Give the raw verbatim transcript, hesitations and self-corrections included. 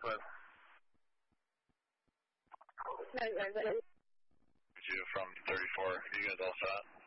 Northwest. Right, right, right. You from thirty-four. You guys all set?